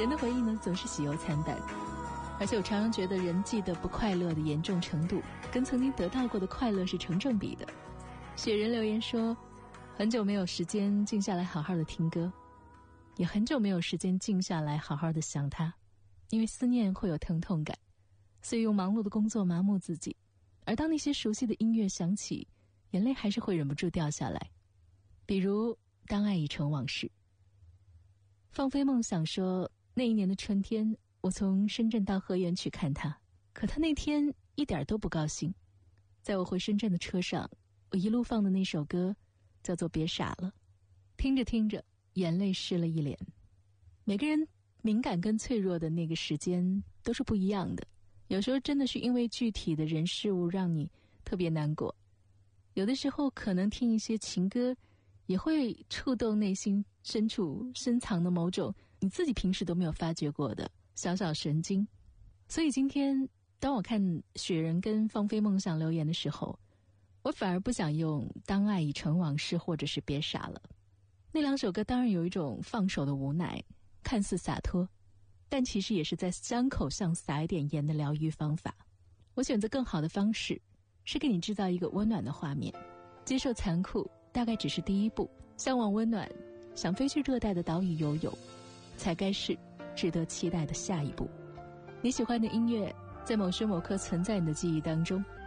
人的回忆呢，总是喜忧参半，而且我常常觉得人记得不快乐的严重程度跟曾经得到过的快乐是成正比的。雪人留言说，很久没有时间静下来好好的听歌，也很久没有时间静下来好好的想他，因为思念会有疼痛感，所以用忙碌的工作麻木自己，而当那些熟悉的音乐响起，眼泪还是会忍不住掉下来。比如当爱已成往事。放飞梦想说，那一年的春天，我从深圳到河源去看他，可他那天一点都不高兴。在我回深圳的车上，我一路放的那首歌叫做《别傻了》，听着听着眼泪湿了一脸。每个人敏感跟脆弱的那个时间都是不一样的，有时候真的是因为具体的人事物让你特别难过，有的时候可能听一些情歌也会触动内心深处深藏的某种你自己平时都没有发觉过的小小神经。所以今天当我看雪人跟放飞梦想留言的时候，我反而不想用当爱已成往事或者是别傻了。那两首歌当然有一种放手的无奈，看似洒脱，但其实也是在伤口上撒一点盐的疗愈方法。我选择更好的方式，是给你制造一个温暖的画面。接受残酷大概只是第一步，向往温暖，想飞去热带的岛屿游泳，才该是值得期待的下一步。你喜欢的音乐在某时某刻存在你的记忆当中，